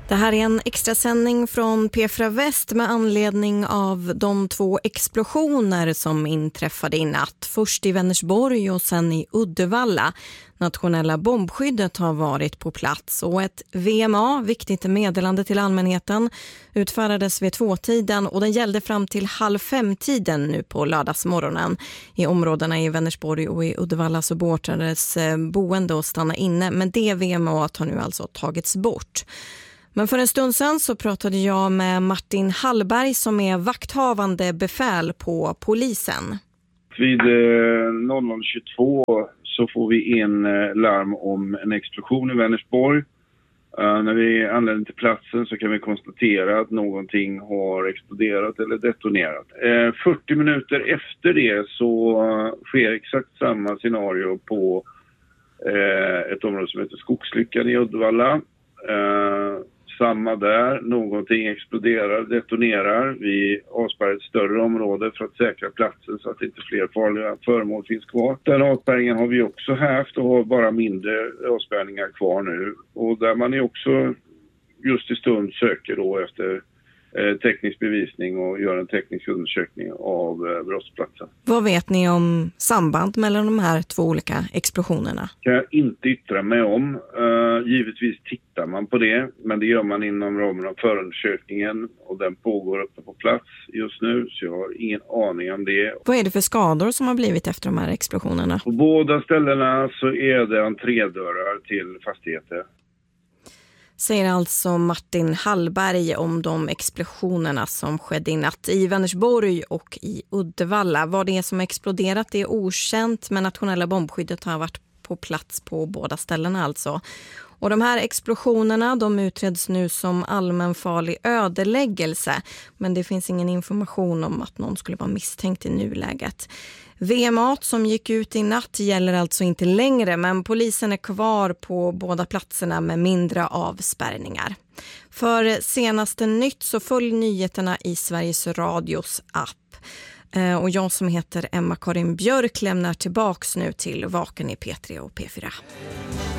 Det här är en extrasändning från P4 Väst med anledning av de 2 explosioner som inträffade i natt. Först i Vänersborg och sen i Uddevalla. Nationella bombskyddet har varit på plats och ett VMA, viktigt meddelande till allmänheten, utfärdades vid 2-tiden och den gällde fram till 4:30 nu på lördagsmorgonen. I områdena i Vänersborg och i Uddevalla så beordrades boende att stanna inne, men det VMA har nu alltså tagits bort. Men för en stund sedan så pratade jag med Martin Hallberg som är vakthavande befäl på polisen. Vid 00:22 så får vi in larm om en explosion i Vänersborg. När vi anländer till platsen så kan vi konstatera att någonting har exploderat eller detonerat. 40 minuter efter det så sker exakt samma scenario på ett område som heter Skogslyckan i Uddevalla. Samma där, någonting exploderar, detonerar. Vi avspärrar ett större område för att säkra platsen så att inte fler farliga föremål finns kvar. Den avspärringen har vi också haft och har bara mindre avspärrningar kvar nu. Och där man är också just i stund söker då efter teknisk bevisning och gör en teknisk undersökning av brottsplatsen. Vad vet ni om samband mellan de här 2 olika explosionerna? Kan jag inte yttra mig om. Givetvis tittar man på det, men det gör man inom ramen av förundersökningen och den pågår uppe på plats just nu, så jag har ingen aning om det. Vad är det för skador som har blivit efter de här explosionerna? På båda ställena så är det entrédörrar till fastigheter. Säger alltså Martin Hallberg om de explosionerna som skedde i natt i Vänersborg och i Uddevalla. Vad det är som exploderat är okänt, men nationella bombskyddet har varit på plats på båda ställena alltså. Och de här explosionerna de utreds nu som allmänfarlig ödeläggelse, men det finns ingen information om att någon skulle vara misstänkt i nuläget. VMA som gick ut i natt gäller alltså inte längre, men polisen är kvar på båda platserna med mindre avspärrningar. För senaste nytt så följ nyheterna i Sveriges Radios app. Och jag som heter Emma-Karin Björk lämnar tillbaks nu till Vaken i P3 och P4.